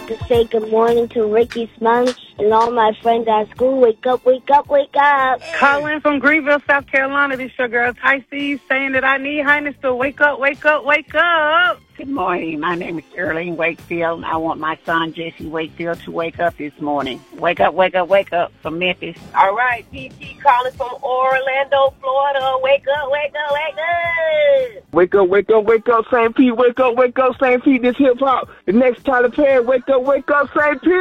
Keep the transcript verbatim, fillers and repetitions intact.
like to say good morning to Ricky Smiley and all my friends at school. Wake up, wake up, wake up. Calling from Greenville, South Carolina. This your girl, Tycee, saying that I need Highness to wake up, wake up, wake up. Good morning. My name is Earlene Wakefield, and I want my son, Jesse Wakefield, to wake up this morning. Wake up, wake up, wake up from Memphis. All right, P T calling from Orlando, Florida. Wake up, wake up, wake up. Wake up, wake up, wake up, Saint Pete. Wake up, wake up, Saint Pete. This hip-hop. The next Tyler Perry. Wake up, wake up, Saint Pete.